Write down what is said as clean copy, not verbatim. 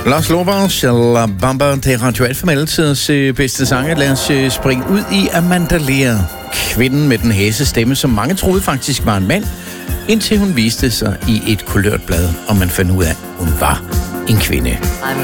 Lars Lorber, La Bamba, det er Radio 1 for mellemtidens bedste sanger. Lad os springe ud i Amanda Lear. Kvinden med den hæse stemme, som mange troede faktisk var en mand, indtil hun viste sig i et kulørt blad, og man fandt ud af, at hun var en kvinde.